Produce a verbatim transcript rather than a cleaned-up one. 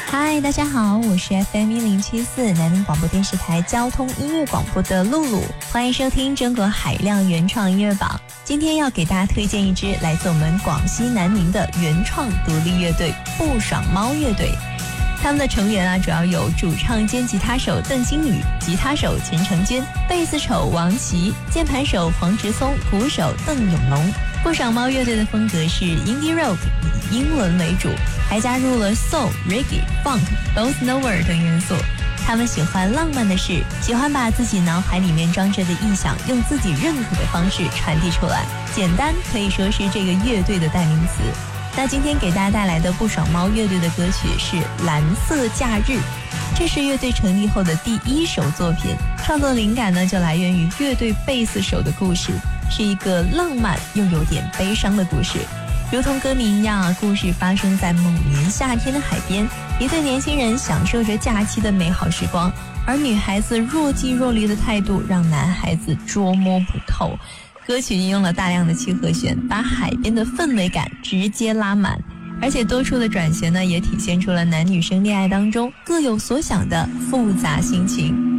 嗨，大家好，我是 F M 一零七四南宁广播电视台交通音乐广播的露露，欢迎收听中国海量原创音乐榜。今天要给大家推荐一支来自我们广西南宁的原创独立乐队不爽猫乐队。他们的成员啊，主要有主唱兼吉他手邓星宇、吉他手钱成娟、贝斯手王琦、键盘手黄植松、鼓手邓永龙。不爽猫乐队的风格是 indie rock， 以英文为主，还加入了 soul、reggae、funk、both nowhere 等元素。他们喜欢浪漫的事，喜欢把自己脑海里面装着的臆想用自己认可的方式传递出来，简单可以说是这个乐队的代名词。那今天给大家带来的不爽猫乐队的歌曲是蓝色假日，这是乐队成立后的第一首作品，创作灵感呢就来源于乐队贝斯手的故事，是一个浪漫又有点悲伤的故事。如同歌名一样啊，故事发生在某年夏天的海边，一对年轻人享受着假期的美好时光，而女孩子若即若离的态度让男孩子捉摸不透。歌曲运用了大量的七和弦，把海边的氛围感直接拉满，而且多处的转弦呢，也体现出了男女生恋爱当中各有所想的复杂心情。